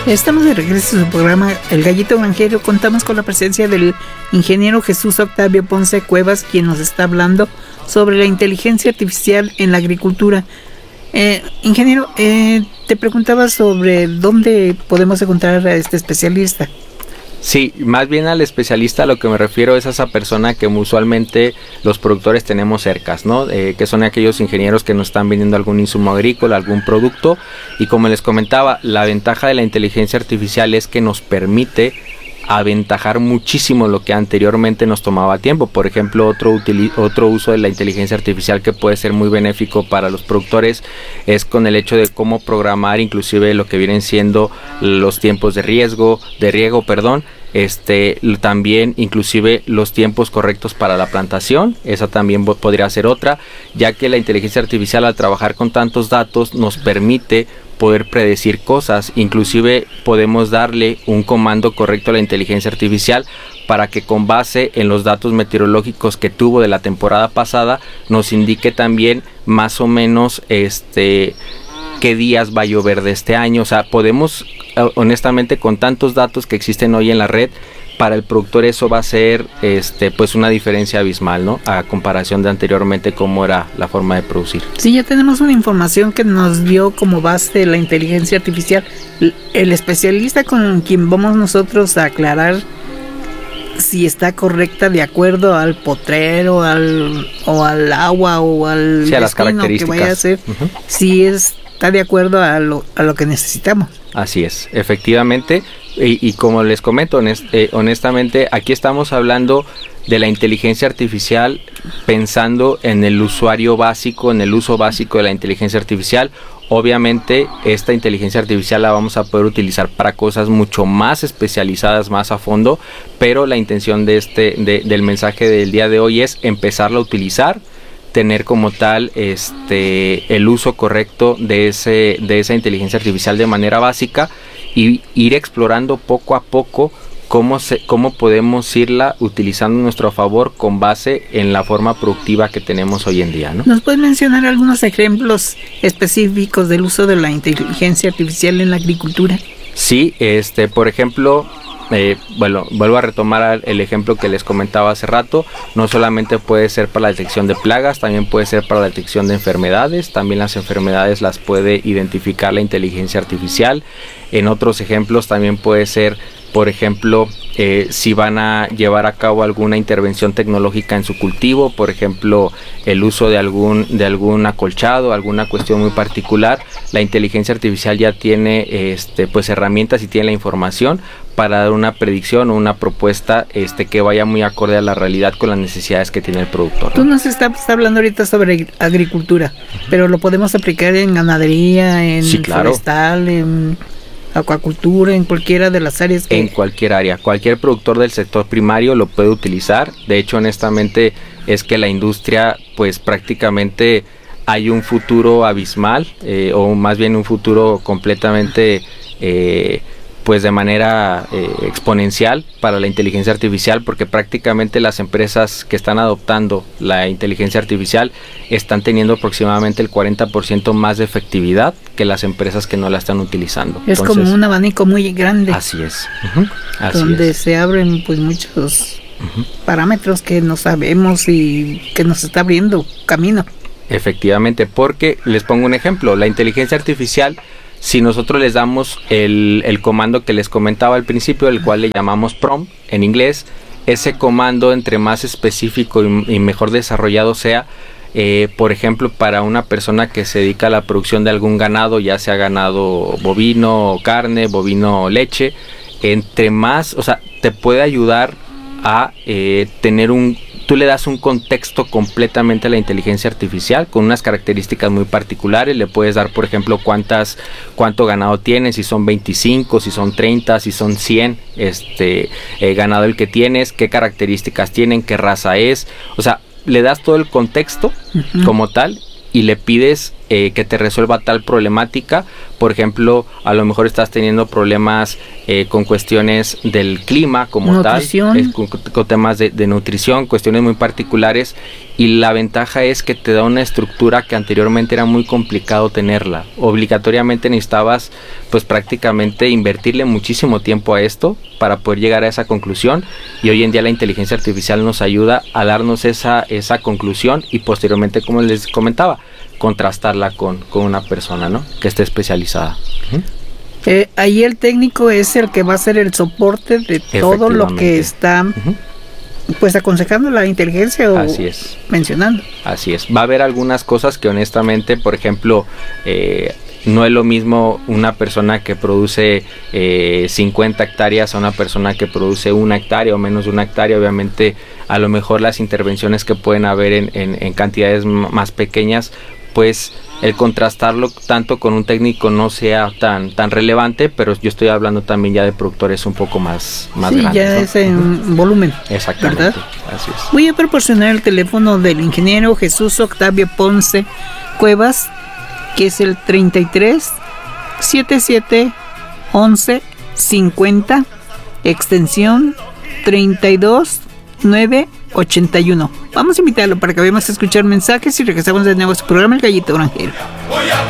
Estamos de regreso en su programa El Gallito Granjero. Contamos con la presencia del ingeniero Jesús Octavio Ponce Cuevas, quien nos está hablando sobre la inteligencia artificial en la agricultura. Ingeniero, te preguntaba sobre dónde podemos encontrar a este especialista. Sí, más bien al especialista a lo que me refiero es a esa persona que usualmente los productores tenemos cercas, ¿no? Que son aquellos ingenieros que nos están vendiendo algún insumo agrícola, algún producto, y como les comentaba, la ventaja de la inteligencia artificial es que nos permite aventajar muchísimo lo que anteriormente nos tomaba tiempo. Por ejemplo, otro uso de la inteligencia artificial que puede ser muy benéfico para los productores es con el hecho de cómo programar inclusive lo que vienen siendo los tiempos de riego, también inclusive los tiempos correctos para la plantación. Esa también podría ser otra, ya que la inteligencia artificial, al trabajar con tantos datos, nos permite poder predecir cosas. Inclusive podemos darle un comando correcto a la inteligencia artificial para que, con base en los datos meteorológicos que tuvo de la temporada pasada, nos indique también más o menos qué días va a llover de este año. O sea, podemos, honestamente, con tantos datos que existen hoy en la red, para el productor eso va a ser pues una diferencia abismal, ¿no? A comparación de anteriormente cómo era la forma de producir. Sí, ya tenemos una información que nos dio como base la inteligencia artificial. El especialista con quien vamos nosotros a aclarar si está correcta de acuerdo al potrero, o al agua o al a las características que vaya a ser, si está de acuerdo a lo que necesitamos. Así es, efectivamente. Y como les comento, honestamente, aquí estamos hablando de la inteligencia artificial pensando en el usuario básico, en el uso básico de la inteligencia artificial. Obviamente esta inteligencia artificial la vamos a poder utilizar para cosas mucho más especializadas, más a fondo, pero la intención del mensaje del día de hoy es empezarla a utilizar, tener como tal el uso correcto de esa inteligencia artificial de manera básica, y ir explorando poco a poco cómo podemos irla utilizando a nuestro favor con base en la forma productiva que tenemos hoy en día, ¿no? ¿Nos puedes mencionar algunos ejemplos específicos del uso de la inteligencia artificial en la agricultura? Sí, por ejemplo, vuelvo a retomar el ejemplo que les comentaba hace rato. No solamente puede ser para la detección de plagas, también puede ser para la detección de enfermedades. También las enfermedades las puede identificar la inteligencia artificial. En otros ejemplos también puede ser, por ejemplo, si van a llevar a cabo alguna intervención tecnológica en su cultivo, por ejemplo, el uso de algún acolchado, alguna cuestión muy particular, la inteligencia artificial ya tiene pues herramientas y tiene la información para dar una predicción o una propuesta que vaya muy acorde a la realidad con las necesidades que tiene el productor, ¿no? Tú nos estás hablando ahorita sobre agricultura, pero lo podemos aplicar en ganadería, en forestal, en acuacultura, en cualquiera de las áreas En cualquier área, cualquier productor del sector primario lo puede utilizar. De hecho, honestamente, es que la industria, pues prácticamente hay un futuro abismal, o más bien un futuro completamente pues de manera exponencial para la inteligencia artificial, porque prácticamente las empresas que están adoptando la inteligencia artificial están teniendo aproximadamente el 40% más de efectividad que las empresas que no la están utilizando. Es como un abanico muy grande. Así es. Donde se abren pues muchos parámetros que no sabemos y que nos está abriendo camino. Efectivamente, porque les pongo un ejemplo, la inteligencia artificial, si nosotros les damos el comando que les comentaba al principio, el cual le llamamos prompt en inglés, ese comando, entre más específico y mejor desarrollado sea, por ejemplo, para una persona que se dedica a la producción de algún ganado, ya sea ganado bovino, carne, bovino, leche, entre más, o sea, te puede ayudar a tener tú le das un contexto completamente a la inteligencia artificial con unas características muy particulares. Le puedes dar, por ejemplo, cuánto ganado tienes, si son 25, si son 30, si son 100 ganado el que tienes, qué características tienen, qué raza es. O sea, le das todo el contexto como tal y le pides que te resuelva tal problemática. Por ejemplo, a lo mejor estás teniendo problemas con cuestiones del clima como nutrición. tal, con temas de nutrición, cuestiones muy particulares, y la ventaja es que te da una estructura que anteriormente era muy complicado tenerla. Obligatoriamente necesitabas pues prácticamente invertirle muchísimo tiempo a esto para poder llegar a esa conclusión, y hoy en día la inteligencia artificial nos ayuda a darnos esa conclusión y posteriormente, como les comentaba, contrastarla con una persona, ¿no?, que esté especializada. Ahí el técnico es el que va a hacer el soporte de todo lo que está pues aconsejando la inteligencia o así es, mencionando. Así es. Va a haber algunas cosas que honestamente, por ejemplo, no es lo mismo una persona que produce 50 hectáreas a una persona que produce 1 hectárea o menos de 1 hectárea. Obviamente, a lo mejor las intervenciones que pueden haber en cantidades más pequeñas, pues el contrastarlo tanto con un técnico no sea tan relevante, pero yo estoy hablando también ya de productores un poco más grandes. Ya ¿no? es en volumen. Exactamente, ¿verdad? Así es. Voy a proporcionar el teléfono del ingeniero Jesús Octavio Ponce Cuevas, que es el 33 77 11 50, extensión 32 981. Vamos a invitarlo para que vayamos a escuchar mensajes y regresamos de nuevo a su programa El Gallito Granjero.